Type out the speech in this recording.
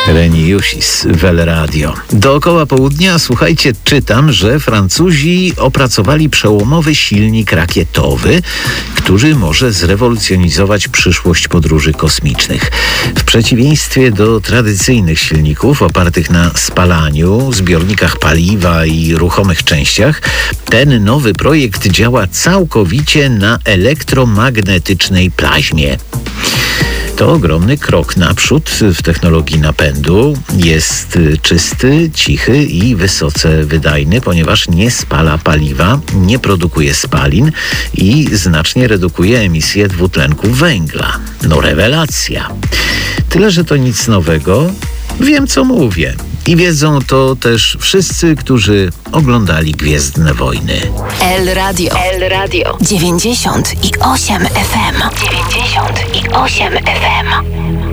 Reniusis w El Radio. Dookoła południa, słuchajcie, czytam, że Francuzi opracowali przełomowy silnik rakietowy, który może zrewolucjonizować przyszłość podróży kosmicznych. W przeciwieństwie do tradycyjnych silników opartych na spalaniu, zbiornikach paliwa i ruchomych częściach, ten nowy projekt działa całkowicie na elektromagnetycznej plaźmie. To ogromny krok naprzód w technologii napędu. Jest czysty, cichy i wysoce wydajny, ponieważ nie spala paliwa, nie produkuje spalin i znacznie redukuje emisję dwutlenku węgla. No rewelacja. Tyle, że to nic nowego. Wiem, co mówię. I wiedzą to też wszyscy, którzy oglądali Gwiezdne Wojny. El Radio 98 FM. 98 FM.